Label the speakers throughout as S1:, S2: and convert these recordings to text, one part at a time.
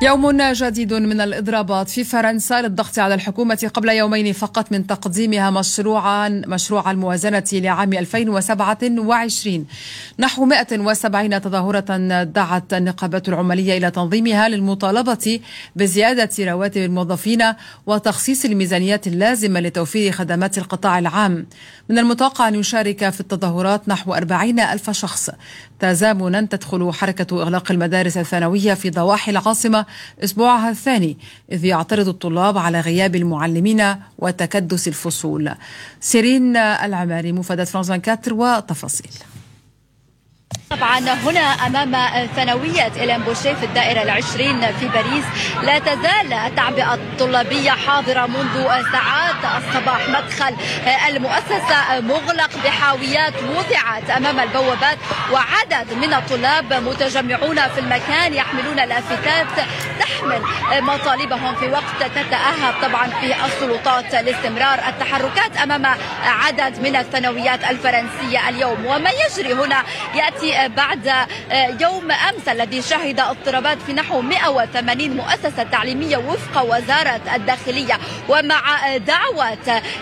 S1: يوم جديد من الإضرابات في فرنسا للضغط على الحكومة قبل يومين فقط من تقديمها مشروع الموازنة لعام 2027. نحو 170 تظاهرة دعت النقابات العمالية إلى تنظيمها للمطالبة بزيادة رواتب الموظفين وتخصيص الميزانيات اللازمة لتوفير خدمات القطاع العام. من المتوقع أن يشارك في التظاهرات نحو 40,000 شخص. تزامنا تدخل حركة إغلاق المدارس الثانوية في ضواحي العاصمة أسبوعها الثاني، إذ يعترض الطلاب على غياب المعلمين وتكدس الفصول. سيرين العماري، مفادة فرانس 24 وتفاصيل.
S2: طبعا هنا أمام ثانوية إلين بوشيه في الدائرة العشرين في باريس لا تزال التعبئة الطلابية حاضرة منذ ساعات الصباح. مدخل المؤسسة مغلق بحاويات وضعت أمام البوابات، وعدد من الطلاب متجمعون في المكان يحملون لافتات تحمل مطالبهم في وقت تتأهب طبعا في السلطات لاستمرار التحركات أمام عدد من الثانويات الفرنسية اليوم. وما يجري هنا يأتي بعد يوم أمس الذي شهد اضطرابات في نحو 180 مؤسسة تعليمية وفق وزارة الداخلية، ومع دعوة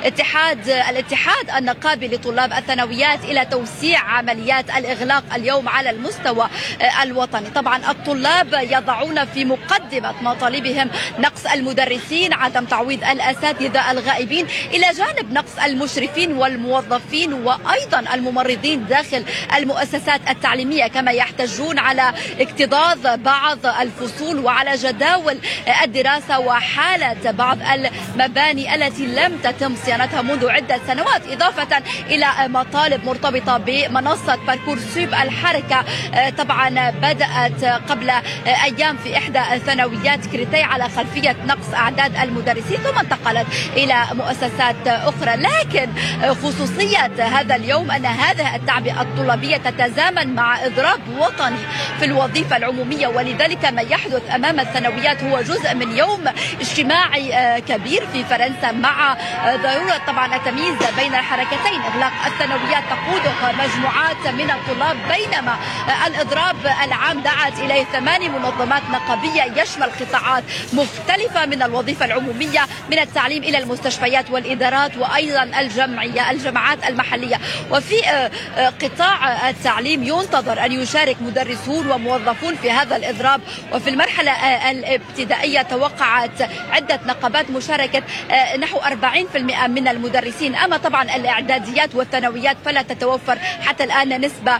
S2: الاتحاد النقابي لطلاب الثانويات إلى توسيع عمليات الإغلاق اليوم على المستوى الوطني. طبعا الطلاب يضعون في مقدمة مطالبهم نقص المدرسين، عدم تعويض الأساتذة الغائبين، إلى جانب نقص المشرفين والموظفين وأيضا الممرضين داخل المؤسسات التعليمية، كما يحتجون على اكتظاظ بعض الفصول وعلى جداول الدراسة وحالة بعض المباني التي لم تتم صيانتها منذ عدة سنوات، إضافة إلى مطالب مرتبطة بمنصة باركورسوب. الحركة طبعا بدأت قبل أيام في إحدى ثانويات كريتي على خلفية نقص أعداد المدرسين، ثم انتقلت إلى مؤسسات أخرى. لكن خصوصية هذا اليوم أن هذه التعبئة الطلابية تتزامن مع إضراب وطني في الوظيفة العمومية، ولذلك ما يحدث أمام الثانويات هو جزء من يوم اجتماعي كبير في فرنسا، مع ضرورة طبعا التمييز بين الحركتين. إغلاق الثانويات تقودها مجموعات من الطلاب، بينما الإضراب العام دعت إليه 8 منظمات نقابية يشمل قطاعات مختلفة من الوظيفة العمومية، من التعليم إلى المستشفيات والإدارات وأيضا الجامعات المحلية. وفي قطاع التعليم ينتظر أن يشارك مدرسون وموظفون في هذا الإضراب، وفي المرحلة الابتدائية توقعت عدة نقابات مشاركة نحو 40% من المدرسين. أما طبعا الإعداديات والثانويات فلا تتوفر حتى الآن نسبة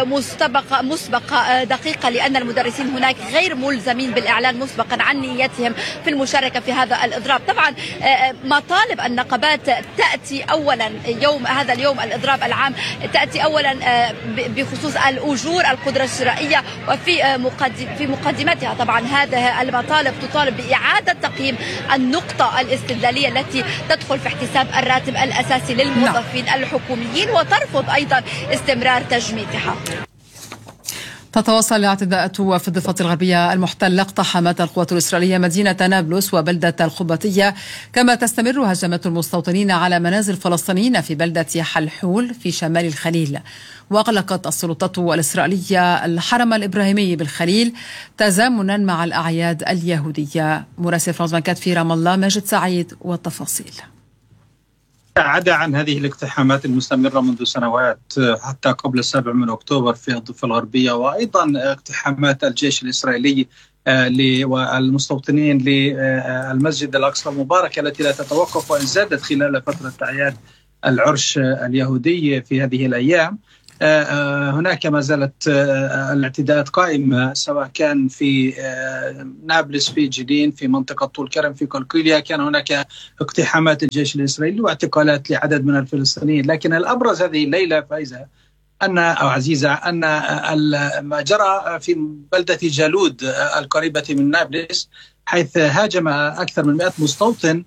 S2: مسبقة دقيقة، لأن المدرسين هناك غير ملزمين بالإعلان مسبقا عن نيتهم في المشاركة في هذا الإضراب. طبعا مطالب النقابات تأتي أولا هذا اليوم الإضراب العام تأتي أولا بخصوص الأجور، القدرة الشرائية، وفي مقدمتها طبعا هذه المطالب تطالب بإعادة تقييم النقطة الاستدلالية التي تدخل في احتساب الراتب الأساسي للموظفين الحكوميين، وترفض أيضا استمرار تجميدها.
S1: تتواصل الاعتداءات في الضفة الغربية المحتلة. اقتحمت القوات الإسرائيلية مدينة نابلس وبلدة الخبطية، كما تستمر هجمات المستوطنين على منازل فلسطينيين في بلدة حلحول في شمال الخليل. وأغلقت السلطات الإسرائيلية الحرم الإبراهيمي بالخليل تزامنا مع الأعياد اليهودية. مراسل فرانس 24 في رام الله ماجد سعيد والتفاصيل.
S3: عدا عن هذه الاقتحامات المستمرة منذ سنوات حتى قبل 7 من أكتوبر في الضفة الغربية، وأيضا اقتحامات الجيش الإسرائيلي والمستوطنين للمسجد الأقصى المبارك التي لا تتوقف، وإن زادت خلال فترة أعياد العرش اليهودي في هذه الأيام. هناك ما زالت الاعتداءات قائمة، سواء كان في نابلس، في جدين، في منطقة طول كرم، في قلقيلية كان هناك اقتحامات الجيش الإسرائيلي واعتقالات لعدد من الفلسطينيين. لكن الأبرز هذه الليلة فايزة أو عزيزة أن ما جرى في بلدة جالود القريبة من نابلس، حيث هاجم أكثر من 100 مستوطن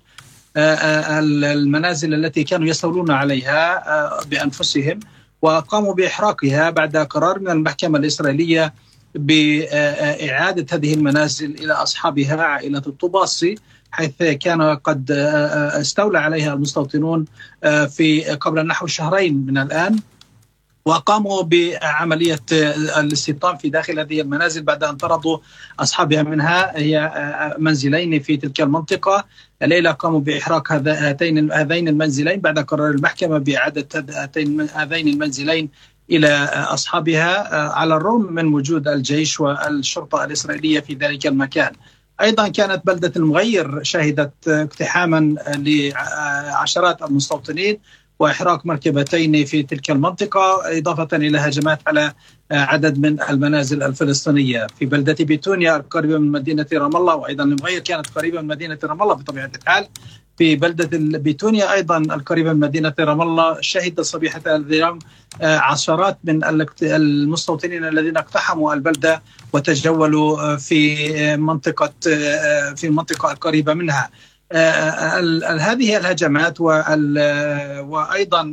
S3: المنازل التي كانوا يستولون عليها بأنفسهم، وقاموا بإحراقها بعد قرار من المحكمة الإسرائيلية بإعادة هذه المنازل إلى أصحابها، عائلة الطباصي، حيث كان قد استولى عليها المستوطنون في قبل نحو 2 شهرين من الآن. وقاموا بعملية الاستيطان في داخل هذه المنازل بعد أن طردوا أصحابها منها. هي منزلين في تلك المنطقة. الليلة قاموا بإحراق هذين المنزلين بعد قرار المحكمة بإعادة هذين المنزلين إلى أصحابها على الرغم من وجود الجيش والشرطة الإسرائيلية في ذلك المكان. أيضا كانت بلدة المغير شهدت اقتحاما لعشرات المستوطنين وإحراق مركبتين في تلك المنطقة، إضافة إلى هجمات على عدد من المنازل الفلسطينية. في بلدة بيتونيا القريبة من مدينة رام الله، وأيضا المغير كانت قريبة من مدينة رام الله بطبيعة الحال. في بلدة بيتونيا أيضا القريبة من مدينة رام الله شهد صبيحة اليوم عشرات من المستوطنين الذين اقتحموا البلدة وتجولوا في المنطقة القريبة منها. هذه الهجمات وأيضا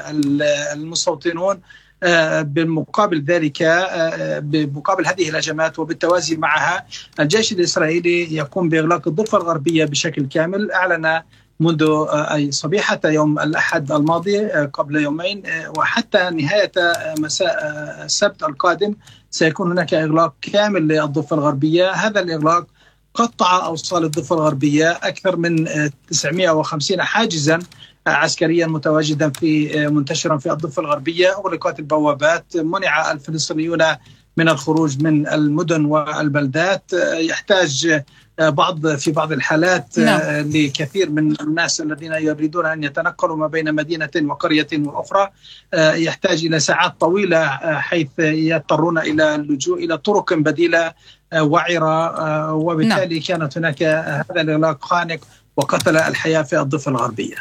S3: المستوطنون بالمقابل ذلك، بمقابل هذه الهجمات وبالتوازي معها الجيش الإسرائيلي يقوم بإغلاق الضفة الغربية بشكل كامل. أعلن منذ صبيحة يوم الأحد الماضي قبل يومين وحتى نهاية مساء السبت القادم سيكون هناك إغلاق كامل للضفة الغربية. هذا الإغلاق قطع أوصال الضفة الغربية، أكثر من 950 حاجزا عسكريا متواجدا منتشرا في الضفة الغربية. أغلقت البوابات، منع الفلسطينيون من الخروج من المدن والبلدات. يحتاج في بعض الحالات لكثير من الناس الذين يريدون أن يتنقلوا ما بين مدينة وقرية وأخرى يحتاج إلى ساعات طويلة، حيث يضطرون إلى اللجوء إلى طرق بديلة وعرة، وبالتالي كانت هناك هذا الإغلاق خانق وقتل الحياة في الضفة الغربية.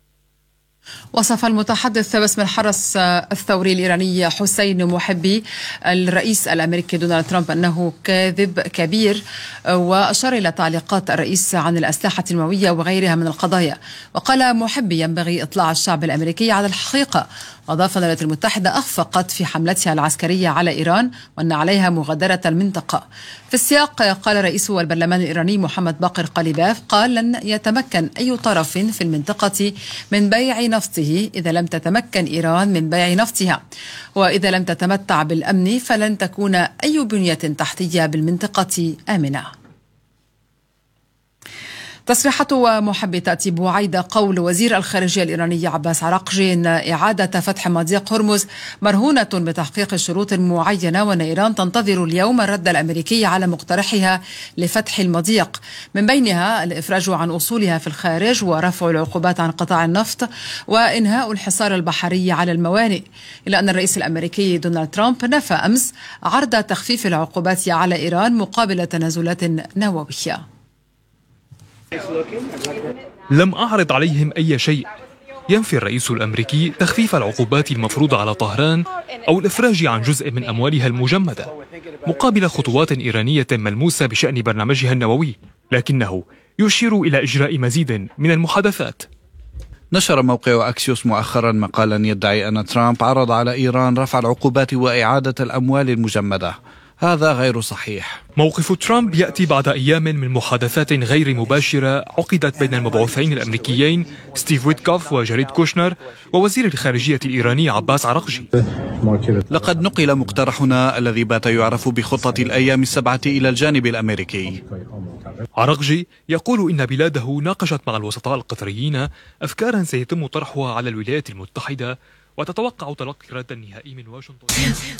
S1: وصف المتحدث باسم الحرس الثوري الإيراني حسين محبي الرئيس الأمريكي دونالد ترامب أنه كاذب كبير، وأشار إلى تعليقات الرئيس عن الأسلحة النووية وغيرها من القضايا. وقال محبي ينبغي إطلاع الشعب الأمريكي على الحقيقة. وأضاف أن الولايات المتحدة أخفقت في حملتها العسكرية على إيران وأن عليها مغادرة المنطقة. في السياق قال رئيس البرلمان الإيراني محمد باقر قليباف قال لن يتمكن أي طرف في المنطقة من بيع نفطه إذا لم تتمكن إيران من بيع نفطها، وإذا لم تتمتع بالأمن فلن تكون أي بنية تحتية بالمنطقة آمنة. تصريحات محبي تأتي بوعيد قول وزير الخارجية الإيراني عباس عراقجي أن إعادة فتح مضيق هرمز مرهونة بتحقيق شروط معينة، وأن إيران تنتظر اليوم الرد الأمريكي على مقترحها لفتح المضيق، من بينها الإفراج عن أصولها في الخارج ورفع العقوبات عن قطاع النفط وإنهاء الحصار البحري على الموانئ. إلا أن الرئيس الأمريكي دونالد ترامب نفى أمس عرض تخفيف العقوبات على إيران مقابل تنازلات نووية.
S4: لم أعرض عليهم أي شيء. ينفي الرئيس الأمريكي تخفيف العقوبات المفروضة على طهران أو الإفراج عن جزء من أموالها المجمدة مقابل خطوات إيرانية ملموسة بشأن برنامجها النووي، لكنه يشير إلى إجراء مزيد من المحادثات.
S5: نشر موقع أكسيوس مؤخرا مقالا يدعي أن ترامب عرض على إيران رفع العقوبات وإعادة الأموال المجمدة. هذا غير صحيح.
S4: موقف ترامب يأتي بعد أيام من محادثات غير مباشرة عقدت بين المبعوثين الأمريكيين ستيف ويتكوف وجاريد كوشنر ووزير الخارجية الإيراني عباس عراقجي.
S5: لقد نقل مقترحنا الذي بات يعرف بخطة الأيام 7 إلى الجانب الأمريكي.
S4: عراقجي يقول إن بلاده ناقشت مع الوسطاء القطريين أفكارا سيتم طرحها على الولايات المتحدة، وتتوقع تلقي الرد النهائي من واشنطن.